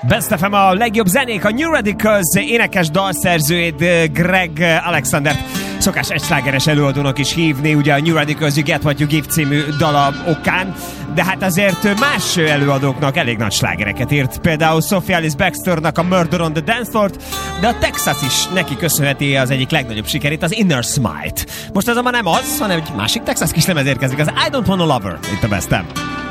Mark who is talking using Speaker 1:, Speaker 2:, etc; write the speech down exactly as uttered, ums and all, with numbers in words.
Speaker 1: Best ef em a legjobb zenék, a New Radicals énekes dalszerzőjét, Greg Alexandert szokás egy slágeres előadónak is hívni, ugye a New Radicals You Get What You Give című dala okán, de hát azért más előadóknak elég nagy slágereket írt, például Sophie Alice Baxternak a Murder on the Dance Floor-t, de a Texas is neki köszönheti az egyik legnagyobb sikerét, az Inner Smite. Most azonban nem az, hanem egy másik Texas kislemez érkezik, az I Don't Wanna Love Her, itt a Best of.